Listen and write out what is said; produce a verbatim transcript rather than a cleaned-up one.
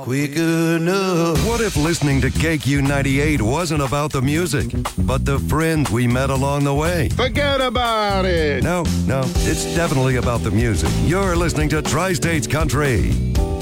quick enough. What if listening to K Q ninety-eight wasn't about the music, but the friends we met along the way? Forget about it. No, no, it's definitely about the music. You're listening to Tri-States Country.